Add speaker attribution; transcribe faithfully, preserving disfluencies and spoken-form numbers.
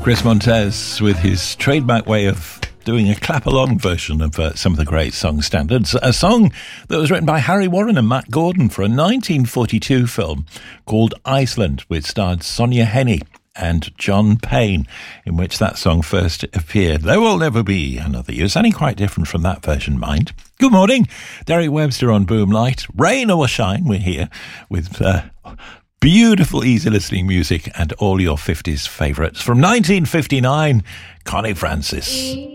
Speaker 1: Chris Montez with his trademark way of doing a clap-along version of uh, some of the great song standards. A song that was written by Harry Warren and Matt Gordon for a nineteen forty-two film called Iceland, which starred Sonia Henney and John Payne, in which that song first appeared. There will never be another you. It's only quite different from that version, mind. Good morning. Derek Webster on Boomlight. Rain or shine, we're here with... Uh, Beautiful, easy listening music and all your fifties favourites. From nineteen fifty-nine, Connie Francis.